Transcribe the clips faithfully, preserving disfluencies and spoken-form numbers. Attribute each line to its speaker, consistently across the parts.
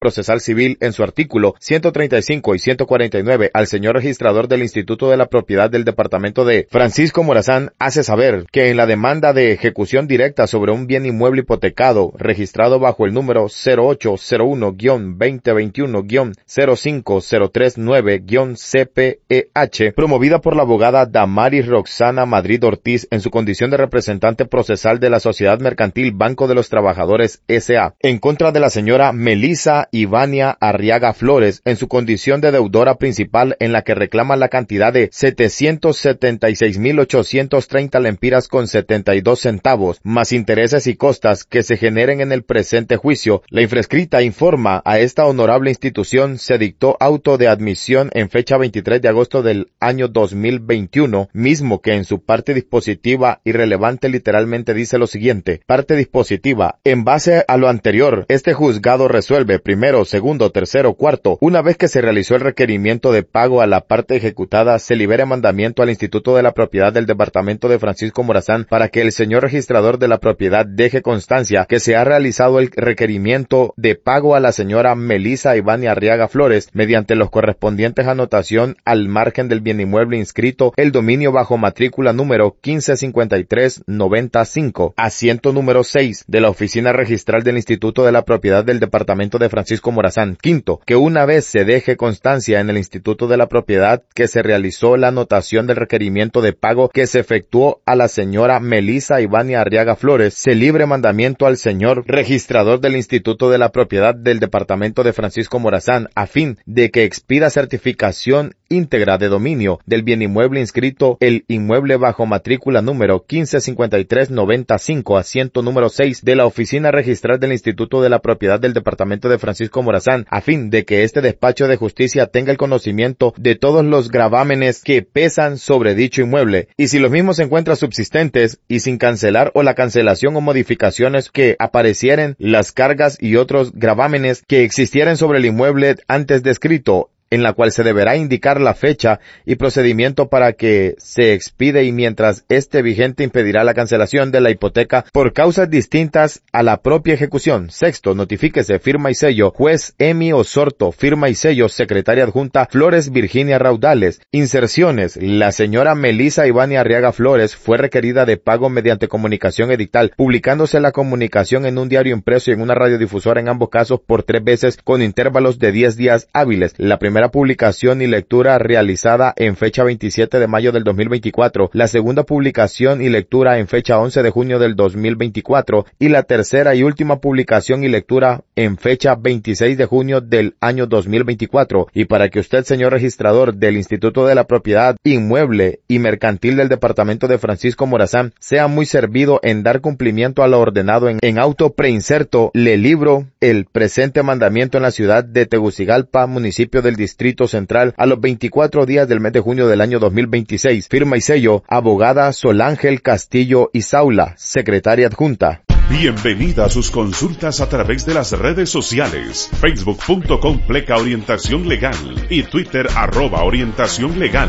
Speaker 1: Procesal Civil en su artículo ciento treinta y cinco y ciento cuarenta y nueve al señor registrador del Instituto de la Propiedad del Departamento de Francisco Morazán hace saber que en la demanda de ejecución directa sobre un bien inmueble hipotecado registrado bajo el número cero ocho cero uno guión veinte veintiuno guión cero cinco cero tres nueve guión C P E H, promovida por la abogada Damaris Roxana Madrid Ortiz en su condición de representante procesal de la Sociedad Mercantil Banco de los Trabajadores S A, en contra de la señora Melissa Ivania Arriaga Flores en su condición de deudora principal, en la que reclama la cantidad de setecientos setenta y seis mil ochocientos treinta lempiras con setenta y dos centavos, más intereses y costas que se generen en el presente juicio. La infrescrita informa a esta honorable institución se dictó auto de admisión en fecha veintitrés de agosto del año dos mil veintiuno, mismo que en su parte dispositiva y relevante literalmente dice lo siguiente: parte dispositiva. En base a lo anterior, este juzgado resuelve primero, segundo, tercero, cuarto. Una vez que se realizó el requerimiento de pago a la parte ejecutada, se libera mandamiento al Instituto de la Propiedad del Departamento de Francisco Morazán para que el señor registrador de la propiedad deje constancia que se ha realizado el requerimiento de pago a la señora Melissa Ivania Arriaga Flores mediante los correspondientes anotación al margen del bien inmueble inscrito el dominio bajo matrícula número quince cincuenta y tres noventa y cinco, asiento número seis de la Oficina Registral del Instituto de la Propiedad del Departamento de Francisco Morazán. Quinto, que una vez se deje constancia en el Instituto de la Propiedad que se realizó la anotación del requerimiento de pago que se efectuó a la señora Melissa Ivania Arriaga Flores, se libre mandamiento al señor registrador del Instituto de la Propiedad del Departamento de Francisco Morazán a fin de que expida certificación íntegra de dominio del bien inmueble inscrito el inmueble bajo matrícula número quince cincuenta y tres noventa y cinco, asiento número seis de la Oficina Registral del Instituto de la Propiedad del Departamento de Francisco Morazán, a fin de que este despacho de justicia tenga el conocimiento de todos los gravámenes que pesan sobre dicho inmueble, y si los mismos se encuentran subsistentes y sin cancelar o la cancelación o modificaciones que aparecieren, las cargas y otros gravámenes que existieran sobre el inmueble antes descrito, en la cual se deberá indicar la fecha y procedimiento para que se expide y mientras esté vigente impedirá la cancelación de la hipoteca por causas distintas a la propia ejecución. Sexto, notifíquese, firma y sello, juez Emi Osorto, firma y sello, secretaria adjunta Flores Virginia Raudales. Inserciones, la señora Melissa Ivania Arriaga Flores fue requerida de pago mediante comunicación edictal, publicándose la comunicación en un diario impreso y en una radiodifusora en ambos casos por tres veces con intervalos de diez días hábiles. La primera publicación y lectura realizada en fecha veintisiete de mayo del dos mil veinticuatro, la segunda publicación y lectura en fecha once de junio del dos mil veinticuatro y la tercera y última publicación y lectura en fecha veintiséis de junio del año dos mil veinticuatro. Y para que usted, señor registrador del Instituto de la Propiedad Inmueble y Mercantil del Departamento de Francisco Morazán, sea muy servido en dar cumplimiento a lo ordenado en, en auto preinserto, le libro el presente mandamiento en la ciudad de Tegucigalpa, municipio del Distrito Central, a los veinticuatro días del mes de junio del año dos mil veintiséis. Firma y sello, abogada Solángel Castillo Isaula, secretaria adjunta.
Speaker 2: Bienvenida a sus consultas a través de las redes sociales, facebook punto com pleca orientación legal y Twitter arroba orientación legal.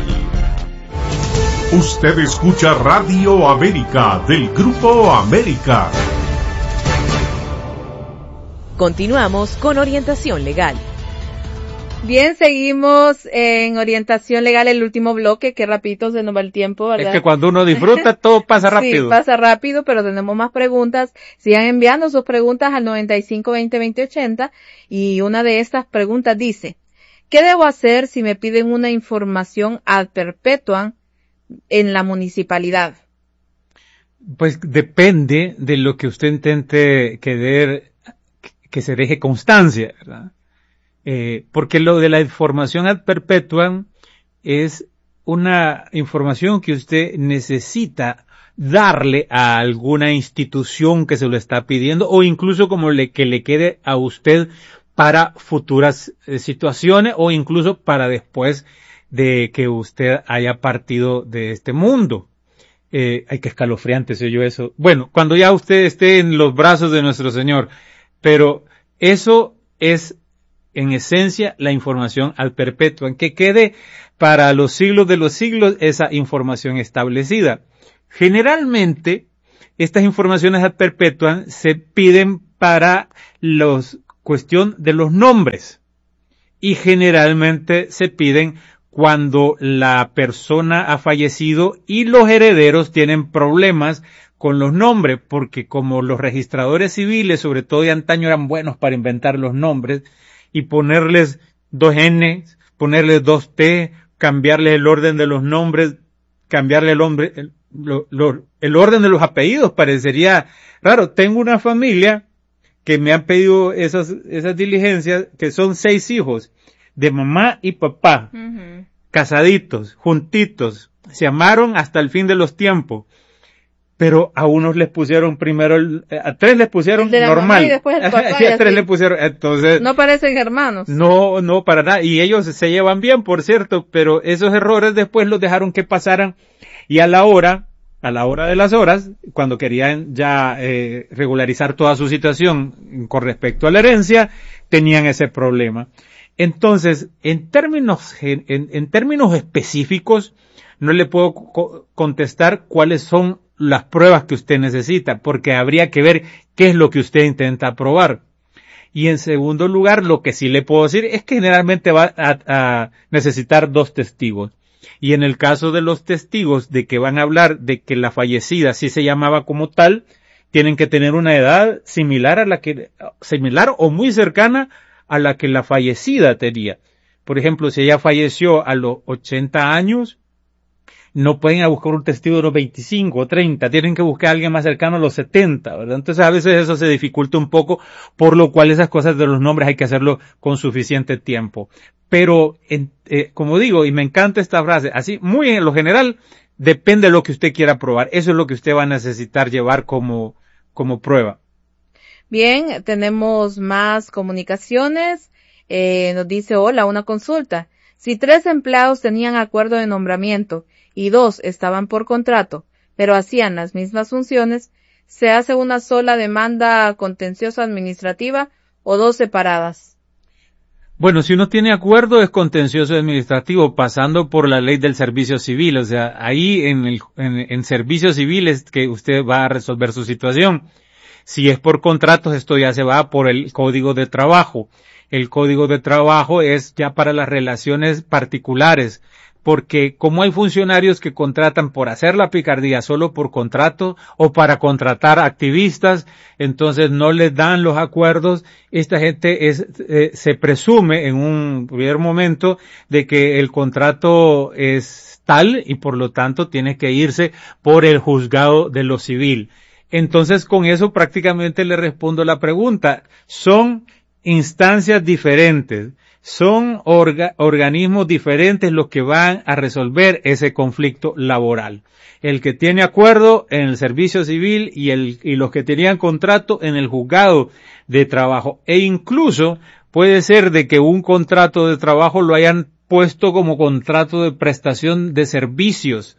Speaker 3: Usted escucha Radio América del Grupo América.
Speaker 4: Continuamos con Orientación Legal.
Speaker 5: Bien, seguimos en Orientación Legal, el último bloque, que rapidito se nos va el tiempo, ¿verdad?
Speaker 6: Es que cuando uno disfruta todo pasa rápido.
Speaker 5: Sí, pasa rápido, pero tenemos más preguntas. Sigan enviando sus preguntas al noventa y cinco veinte veinte ochenta y una de estas preguntas dice: ¿qué debo hacer si me piden una información ad perpetuam en la municipalidad?
Speaker 6: Pues depende de lo que usted intente querer que se deje constancia, ¿verdad? Eh, porque lo de la información ad perpetuam es una información que usted necesita darle a alguna institución que se lo está pidiendo o incluso como le, que le quede a usted para futuras eh, situaciones o incluso para después de que usted haya partido de este mundo. Eh, ay, qué escalofriante se oyó eso. Bueno, cuando ya usted esté en los brazos de nuestro Señor, pero eso es en esencia la información ad perpetuam, que quede para los siglos de los siglos esa información establecida. Generalmente, estas informaciones ad perpetuam se piden para los cuestión de los nombres. Y generalmente se piden cuando la persona ha fallecido y los herederos tienen problemas con los nombres, porque como los registradores civiles, sobre todo de antaño, eran buenos para inventar los nombres y ponerles dos N, ponerles dos T, cambiarles el orden de los nombres, cambiarle el, hombre, el, lo, lo, el orden de los apellidos, parecería raro. Tengo una familia que me han pedido esas, esas diligencias, que son seis hijos, de mamá y papá, uh-huh. casaditos, juntitos, se amaron hasta el fin de los tiempos. Pero a unos les pusieron primero, el, a tres les pusieron
Speaker 5: de la
Speaker 6: normal.
Speaker 5: Y después el papá
Speaker 6: y a tres le pusieron, entonces.
Speaker 5: No parecen hermanos.
Speaker 6: No, no, para nada. Y ellos se llevan bien, por cierto, pero esos errores después los dejaron que pasaran. Y a la hora, a la hora de las horas, cuando querían ya eh, regularizar toda su situación con respecto a la herencia, tenían ese problema. Entonces, en términos, en, en términos específicos, no le puedo co- contestar cuáles son las pruebas que usted necesita, porque habría que ver qué es lo que usted intenta probar. Y en segundo lugar, lo que sí le puedo decir es que generalmente va a, a necesitar dos testigos. Y en el caso de los testigos de que van a hablar de que la fallecida sí se llamaba como tal, tienen que tener una edad similar a la que, similar o muy cercana a la que la fallecida tenía. Por ejemplo, si ella falleció a los ochenta años, no pueden ir a buscar un testigo de los veinticinco o treinta, tienen que buscar a alguien más cercano a los setenta, ¿verdad? Entonces a veces eso se dificulta un poco, por lo cual esas cosas de los nombres hay que hacerlo con suficiente tiempo. Pero, en, eh, como digo, y me encanta esta frase, así, muy en lo general, depende de lo que usted quiera probar. Eso es lo que usted va a necesitar llevar como, como prueba.
Speaker 5: Bien, tenemos más comunicaciones. Eh, nos dice, hola, una consulta. Si tres empleados tenían acuerdo de nombramiento y dos estaban por contrato, pero hacían las mismas funciones, ¿se hace una sola demanda contenciosa administrativa o dos separadas?
Speaker 6: Bueno, si uno tiene acuerdo es contencioso administrativo, pasando por la ley del servicio civil. O sea, ahí en el en, en servicio civil es que usted va a resolver su situación. Si es por contratos, esto ya se va por el Código de Trabajo. El Código de Trabajo es ya para las relaciones particulares, porque como hay funcionarios que contratan por hacer la picardía solo por contrato o para contratar activistas, entonces no les dan los acuerdos. Esta gente es, eh, se presume en un primer momento de que el contrato es tal y por lo tanto tiene que irse por el juzgado de lo civil. Entonces con eso prácticamente le respondo la pregunta. Son instancias diferentes. Son orga, organismos diferentes los que van a resolver ese conflicto laboral. El que tiene acuerdo en el servicio civil y, el, y los que tenían contrato en el juzgado de trabajo. E incluso puede ser de que un contrato de trabajo lo hayan puesto como contrato de prestación de servicios,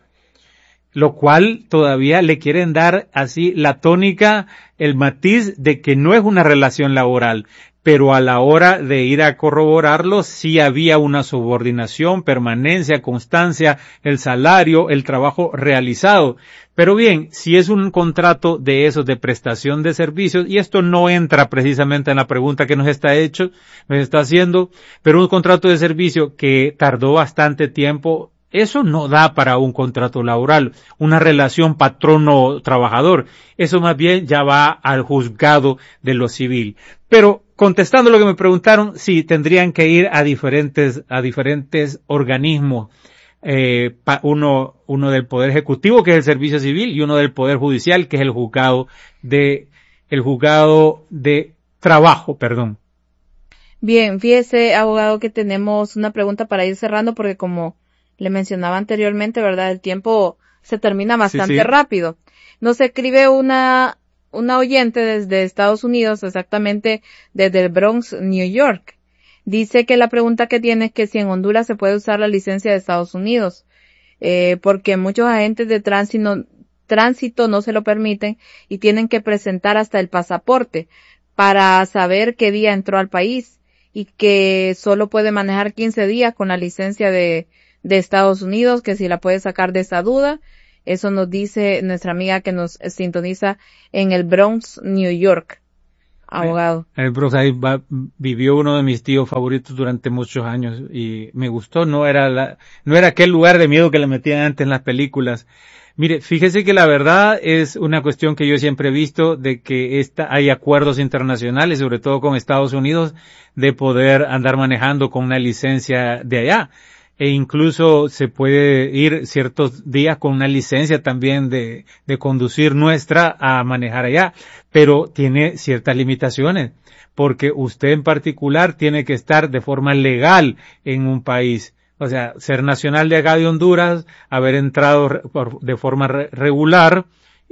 Speaker 6: lo cual todavía le quieren dar así la tónica, el matiz de que no es una relación laboral. Pero a la hora de ir a corroborarlo, sí había una subordinación, permanencia, constancia, el salario, el trabajo realizado. Pero bien, si es un contrato de esos de prestación de servicios, y esto no entra precisamente en la pregunta que nos está hecho, nos está haciendo, pero un contrato de servicio que tardó bastante tiempo, eso no da para un contrato laboral, una relación patrono-trabajador. Eso más bien ya va al juzgado de lo civil. Pero contestando lo que me preguntaron, sí, tendrían que ir a diferentes, a diferentes organismos. Eh, pa, uno, uno del Poder Ejecutivo, que es el Servicio Civil, y uno del Poder Judicial, que es el juzgado de, el juzgado de trabajo, perdón.
Speaker 5: Bien, fíjese, abogado, que tenemos una pregunta para ir cerrando, porque como le mencionaba anteriormente, ¿verdad? El tiempo se termina bastante sí, sí. rápido. Nos escribe una, una oyente desde Estados Unidos, exactamente desde el Bronx, New York. Dice que la pregunta que tiene es que si en Honduras se puede usar la licencia de Estados Unidos, eh, porque muchos agentes de tránsito, tránsito no se lo permiten y tienen que presentar hasta el pasaporte para saber qué día entró al país y que solo puede manejar quince días con la licencia de de Estados Unidos, que si la puede sacar de esa duda. Eso nos dice nuestra amiga que nos sintoniza en el Bronx, New York. abogado.
Speaker 6: El Bronx ahí va, vivió uno de mis tíos favoritos durante muchos años y me gustó. No era la, no era aquel lugar de miedo que le metían antes en las películas. Mire, fíjese que la verdad es una cuestión que yo siempre he visto de que esta, hay acuerdos internacionales, sobre todo con Estados Unidos, de poder andar manejando con una licencia de allá. E incluso se puede ir ciertos días con una licencia también de, de conducir nuestra a manejar allá, pero tiene ciertas limitaciones, porque usted en particular tiene que estar de forma legal en un país. O sea, ser nacional de acá de Honduras, haber entrado de forma regular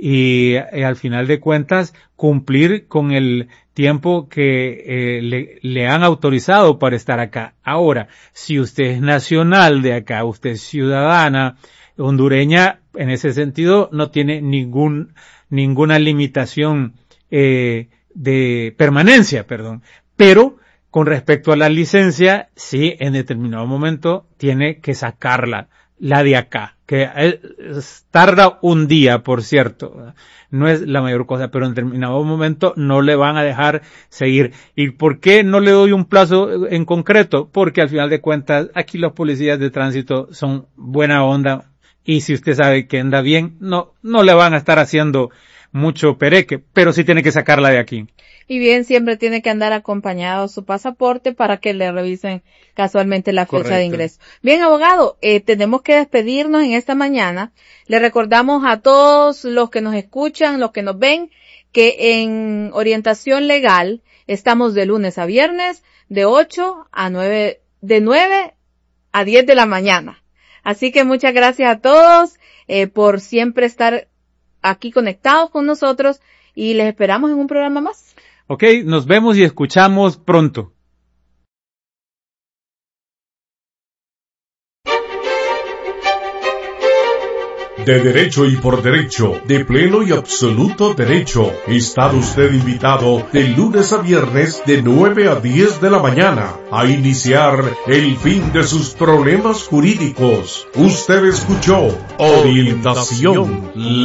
Speaker 6: y, y al final de cuentas cumplir con el tiempo que eh, le, le han autorizado para estar acá. Ahora, si usted es nacional de acá, usted es ciudadana hondureña, en ese sentido no tiene ningún ninguna limitación eh, de permanencia, perdón, pero con respecto a la licencia, sí, en determinado momento tiene que sacarla, la de acá, que es, tarda un día, por cierto, no es la mayor cosa, pero en determinado momento no le van a dejar seguir. ¿Y por qué no le doy un plazo en concreto? Porque al final de cuentas, aquí los policías de tránsito son buena onda, y si usted sabe que anda bien, no, no le van a estar haciendo mucho pereque, pero sí tiene que sacarla de aquí.
Speaker 5: Y bien, siempre tiene que andar acompañado su pasaporte para que le revisen casualmente la fecha Correcto. De ingreso. Bien, abogado, eh, tenemos que despedirnos en esta mañana. Le recordamos a todos los que nos escuchan, los que nos ven, que en Orientación Legal estamos de lunes a viernes de ocho a nueve, de nueve a diez de la mañana. Así que muchas gracias a todos eh, por siempre estar aquí conectados con nosotros y les esperamos en un programa más.
Speaker 6: Ok, nos vemos y escuchamos pronto.
Speaker 3: De derecho y por derecho, de pleno y absoluto derecho, está usted invitado de lunes a viernes de nueve a diez de la mañana a iniciar el fin de sus problemas jurídicos. Usted escuchó Orientación